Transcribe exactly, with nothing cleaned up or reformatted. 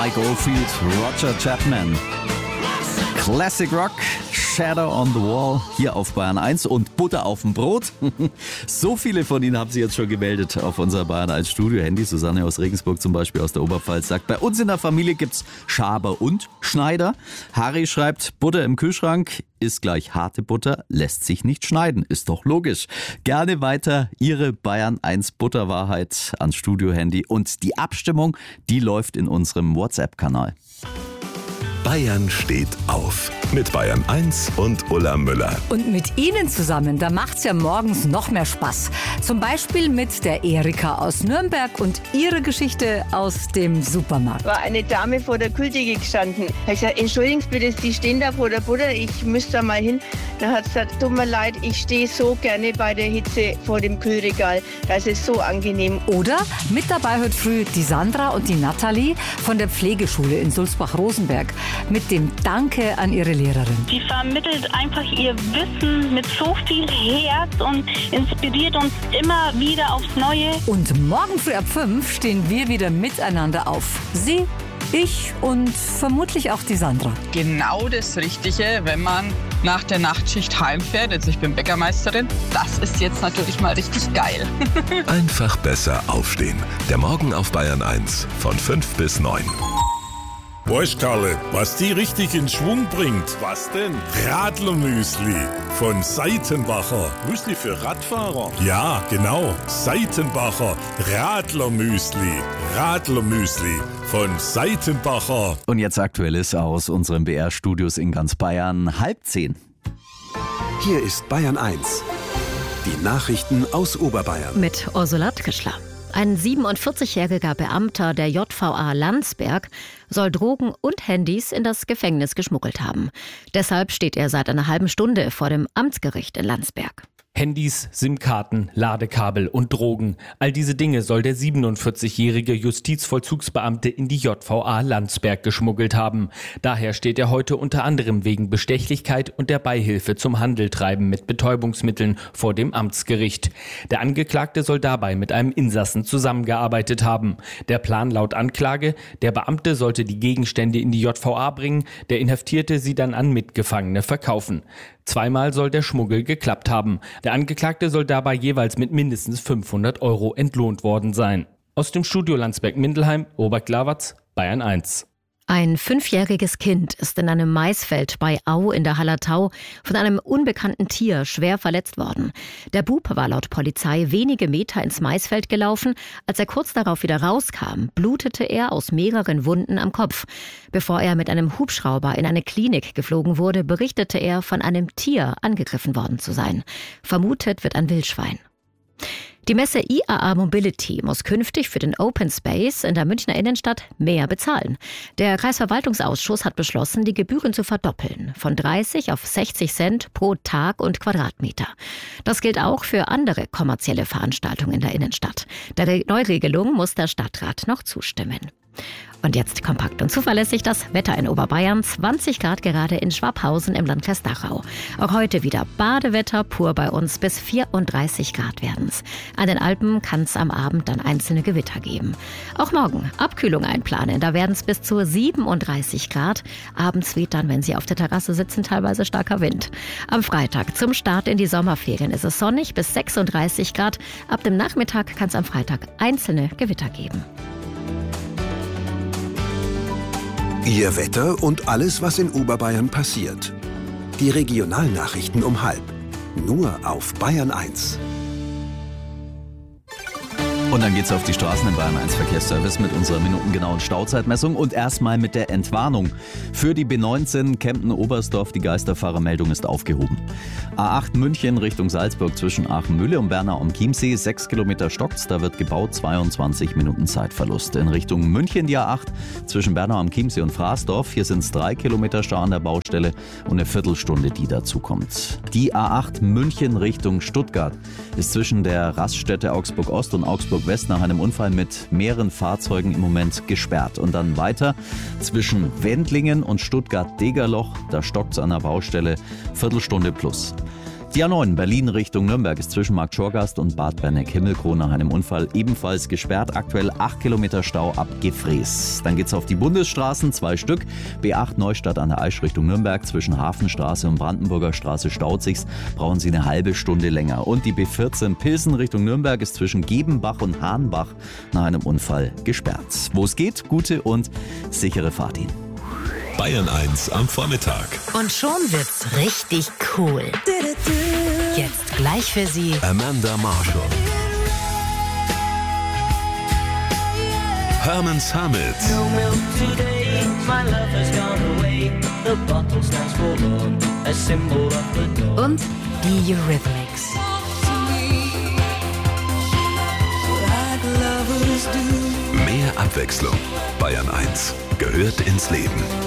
Mike Oldfield, Roger Chapman. Classic Rock, Shadow on the Wall, hier auf Bayern eins und Butter auf dem Brot. So viele von Ihnen haben sich jetzt schon gemeldet auf unser Bayern eins Studio-Handy. Susanne aus Regensburg zum Beispiel, aus der Oberpfalz, sagt, bei uns in der Familie gibt's Schaber und Schneider. Harry schreibt, Butter im Kühlschrank ist gleich harte Butter, lässt sich nicht schneiden. Ist doch logisch. Gerne weiter Ihre Bayern eins Butterwahrheit ans Studio-Handy. Und die Abstimmung, die läuft in unserem WhatsApp-Kanal. Bayern steht auf. Mit Bayern eins und Ulla Müller. Und mit Ihnen zusammen, da macht's ja morgens noch mehr Spaß. Zum Beispiel mit der Erika aus Nürnberg und ihre Geschichte aus dem Supermarkt. War eine Dame vor der Kühltheke gestanden. Da habe ich gesagt, entschuldigen Sie bitte, Sie stehen da vor der Butter, ich müsste da mal hin. Dann hat sie gesagt, tut mir leid, ich stehe so gerne bei der Hitze vor dem Kühlregal. Das ist so angenehm. Oder mit dabei heute früh die Sandra und die Nathalie von der Pflegeschule in Sulzbach-Rosenberg mit dem Danke an ihre Lehrerin. Sie vermittelt einfach ihr Wissen mit so viel Herz und inspiriert uns immer wieder aufs Neue. Und morgen früh ab fünf stehen wir wieder miteinander auf. Sie, ich und vermutlich auch die Sandra. Genau das Richtige, wenn man nach der Nachtschicht heimfährt. Also ich bin Bäckermeisterin. Das ist jetzt natürlich mal richtig geil. Einfach besser aufstehen. Der Morgen auf Bayern eins von fünf bis neun. Weißt Karle, was die richtig in Schwung bringt? Was denn? Radlermüsli von Seitenbacher. Müsli für Radfahrer? Ja, genau. Seitenbacher Radlermüsli. Radlermüsli von Seitenbacher. Und jetzt Aktuelles aus unseren B R-Studios in ganz Bayern. Halb zehn. Hier ist Bayern eins. Die Nachrichten aus Oberbayern. Mit Ursula Trischler. Ein siebenundvierzigjähriger Beamter der J V A Landsberg soll Drogen und Handys in das Gefängnis geschmuggelt haben. Deshalb steht er seit einer halben Stunde vor dem Amtsgericht in Landsberg. Handys, SIM-Karten, Ladekabel und Drogen. All diese Dinge soll der siebenundvierzigjährige Justizvollzugsbeamte in die J V A Landsberg geschmuggelt haben. Daher steht er heute unter anderem wegen Bestechlichkeit und der Beihilfe zum Handeltreiben mit Betäubungsmitteln vor dem Amtsgericht. Der Angeklagte soll dabei mit einem Insassen zusammengearbeitet haben. Der Plan laut Anklage: Der Beamte sollte die Gegenstände in die J V A bringen, der Inhaftierte sie dann an Mitgefangene verkaufen. Zweimal soll der Schmuggel geklappt haben. Der Angeklagte soll dabei jeweils mit mindestens fünfhundert Euro entlohnt worden sein. Aus dem Studio Landsberg-Mindelheim, Robert Glawatz, Bayern eins. Ein fünfjähriges Kind ist in einem Maisfeld bei Au in der Hallertau von einem unbekannten Tier schwer verletzt worden. Der Bub war laut Polizei wenige Meter ins Maisfeld gelaufen. Als er kurz darauf wieder rauskam, blutete er aus mehreren Wunden am Kopf. Bevor er mit einem Hubschrauber in eine Klinik geflogen wurde, berichtete er, von einem Tier angegriffen worden zu sein. Vermutet wird ein Wildschwein. Die Messe I A A Mobility muss künftig für den Open Space in der Münchner Innenstadt mehr bezahlen. Der Kreisverwaltungsausschuss hat beschlossen, die Gebühren zu verdoppeln, von dreißig auf sechzig Cent pro Tag und Quadratmeter. Das gilt auch für andere kommerzielle Veranstaltungen in der Innenstadt. Der Re- Neuregelung muss der Stadtrat noch zustimmen. Und jetzt kompakt und zuverlässig das Wetter in Oberbayern. zwanzig Grad gerade in Schwabhausen im Landkreis Dachau. Auch heute wieder Badewetter pur bei uns, bis vierunddreißig Grad werden's. An den Alpen kann's am Abend dann einzelne Gewitter geben. Auch morgen Abkühlung einplanen, da werden's bis zu siebenunddreißig Grad. Abends weht dann, wenn Sie auf der Terrasse sitzen, teilweise starker Wind. Am Freitag zum Start in die Sommerferien ist es sonnig bis sechsunddreißig Grad. Ab dem Nachmittag kann's am Freitag einzelne Gewitter geben. Ihr Wetter und alles, was in Oberbayern passiert. Die Regionalnachrichten um halb. Nur auf Bayern eins. Und dann geht's auf die Straßen im Bayern eins Verkehrsservice mit unserer minutengenauen Stauzeitmessung und erstmal mit der Entwarnung. Für die B neunzehn Kempten-Oberstdorf, die Geisterfahrermeldung ist aufgehoben. A acht München Richtung Salzburg zwischen Aachen-Mühle und Bernau am Chiemsee, sechs Kilometer stockt's, da wird gebaut, zweiundzwanzig Minuten Zeitverlust. In Richtung München die A acht zwischen Bernau am Chiemsee und Fraßdorf, hier sind's drei Kilometer Stau an der Baustelle und eine Viertelstunde, die dazu kommt. Die A acht München Richtung Stuttgart ist zwischen der Raststätte Augsburg-Ost und Augsburg West nach einem Unfall mit mehreren Fahrzeugen im Moment gesperrt. Und dann weiter zwischen Wendlingen und Stuttgart-Degerloch, da stockt's an der Baustelle, Viertelstunde plus. Die A neun Berlin Richtung Nürnberg ist zwischen Markt Schorgast und Bad Berneck-Himmelkrone nach einem Unfall ebenfalls gesperrt. Aktuell acht Kilometer Stau ab Gefrees. Dann geht's auf die Bundesstraßen, zwei Stück. B acht Neustadt an der Aisch Richtung Nürnberg. Zwischen Hafenstraße und Brandenburger Straße staut sich's. Brauchen Sie eine halbe Stunde länger. Und die B vierzehn Pilsen Richtung Nürnberg ist zwischen Gebenbach und Hahnbach nach einem Unfall gesperrt. Wo es geht, gute und sichere Fahrt hin. Bayern eins am Vormittag. Und schon wird's richtig cool. Jetzt gleich für Sie Amanda Marshall. Hermann Summit. und die Eurythmics. Mehr Abwechslung. Bayern eins gehört ins Leben.